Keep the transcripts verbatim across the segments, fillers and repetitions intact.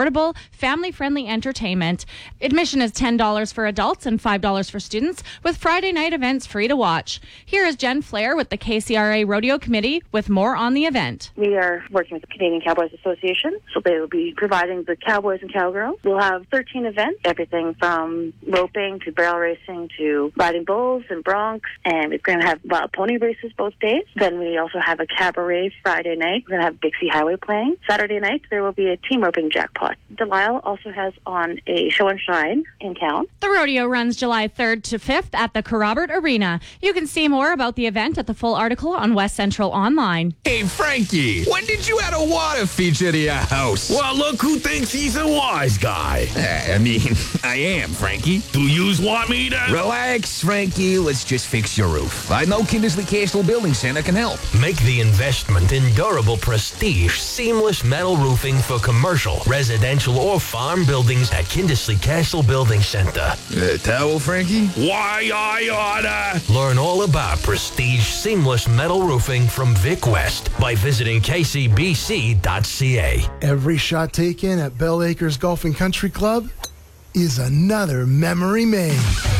affordable, family-friendly entertainment. Admission is ten dollars for adults and five dollars for students, with Friday night events free to watch. Here is Jen Flair with the K C R A Rodeo Committee with more on the event. We are working with the Canadian Cowboys Association, so they will be providing the cowboys and cowgirls. We'll have thirteen events, everything from roping to barrel racing to riding bulls and broncs, and we're going to have wild pony races both days. Then we also have a cabaret Friday night. We're going to have Dixie Highway playing. Saturday night, there will be a team roping jackpot. Delisle also has on a show and shine in town. The rodeo runs July third to fifth at the Kerrobert Arena. You can see more about the event at the full article on West Central Online. Hey, Frankie, when did you add a water feature to your house? Well, look who thinks he's a wise guy. Uh, I mean, I am, Frankie. Do yous want me to? Relax, Frankie. Let's just fix your roof. I know Kindersley Castle Building Center can help. Make the investment in durable, prestige, seamless metal roofing for commercial, residential, or farm buildings at Kindersley Castle Building Center. Uh, towel, Frankie? Why, I oughta. Learn all about prestige, seamless metal roofing from Vic West by visiting K C B C dot C A. Every shot taken at Bell Acres Golf and Country Club is another memory made.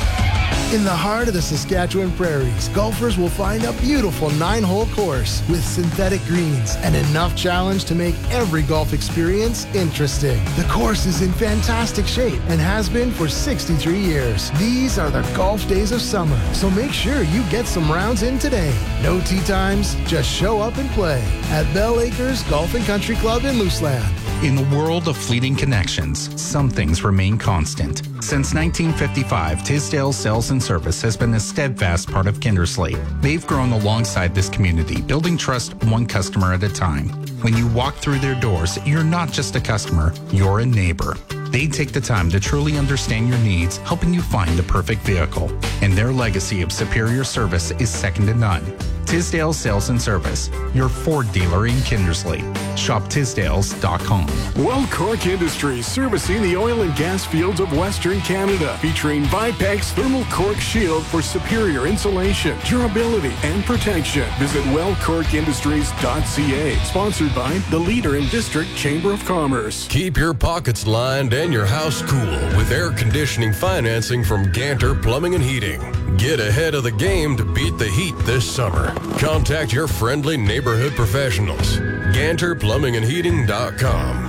In the heart of the Saskatchewan prairies, golfers will find a beautiful nine-hole course with synthetic greens and enough challenge to make every golf experience interesting. The course is in fantastic shape and has been for sixty-three years. These are the golf days of summer, so make sure you get some rounds in today. No tee times, just show up and play at Bell Acres Golf and Country Club in Looseland. In the world of fleeting connections, some things remain constant. Since nineteen fifty-five, Tisdale Sales and Service has been a steadfast part of Kindersley. They've grown alongside this community, building trust one customer at a time. When you walk through their doors, you're not just a customer, you're a neighbor. They take the time to truly understand your needs, helping you find the perfect vehicle. And their legacy of superior service is second to none. Tisdale Sales and Service, your Ford dealer in Kindersley. Shop tisdales dot com. Well, Cork Industries, servicing the oil and gas fields of Western Canada, featuring Vipex Thermal Cork Shield for superior insulation, durability, and protection. Visit well cork industries dot c a. Sponsored by the leader in District Chamber of Commerce. Keep your pockets lined and your house cool with air conditioning financing from Ganter Plumbing and Heating. Get ahead of the game to beat the heat this summer. Contact your friendly neighborhood professionals. Ganter Plumbing and Heating dot com.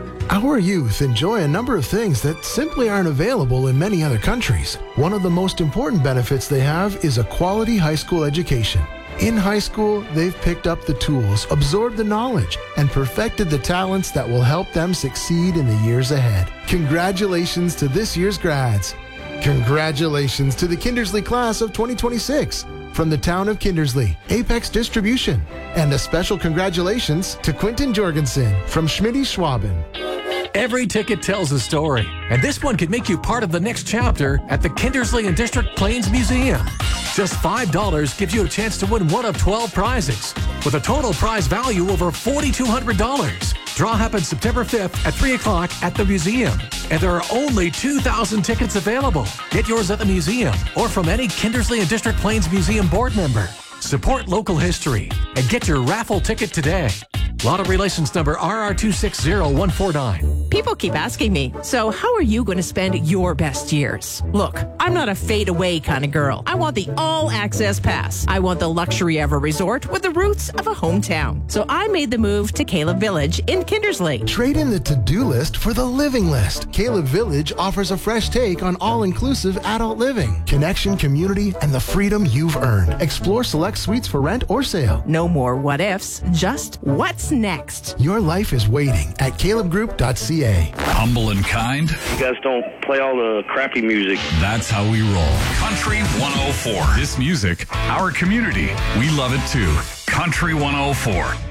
Our youth enjoy a number of things that simply aren't available in many other countries. One of the most important benefits they have is a quality high school education. In high school, they've picked up the tools, absorbed the knowledge, and perfected the talents that will help them succeed in the years ahead. Congratulations to this year's grads. Congratulations to the Kindersley class of twenty twenty-six. From the town of Kindersley, Apex Distribution. And a special congratulations to Quentin Jorgensen from Schmitty Schwaben. Every ticket tells a story, and this one could make you part of the next chapter at the Kindersley and District Plains Museum. Just five dollars gives you a chance to win one of twelve prizes, with a total prize value over four thousand two hundred dollars. Draw happens September fifth at three o'clock at the museum, and there are only two thousand tickets available. Get yours at the museum or from any Kindersley and District Plains Museum board member. Support local history and get your raffle ticket today. Lottery license number R R two six zero one four nine. People keep asking me, so how are you going to spend your best years? Look, I'm not a fade-away kind of girl. I want the all-access pass. I want the luxury of a resort with the roots of a hometown. So I made the move to Caleb Village in Kindersley. Trade in the to-do list for the living list. Caleb Village offers a fresh take on all-inclusive adult living, connection, community, and the freedom you've earned. Explore select suites for rent or sale. No more what-ifs, just what's next. Your life is waiting at caleb group dot c a. Humble and kind. You guys don't play all the crappy music. That's how we roll. Country one oh four. This music, our community, we love it too. Country one oh four.